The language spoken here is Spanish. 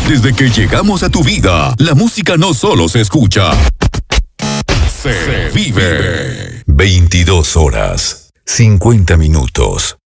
Desde que llegamos a tu vida, la música no solo se escucha, se vive. 22 horas, 50 minutos.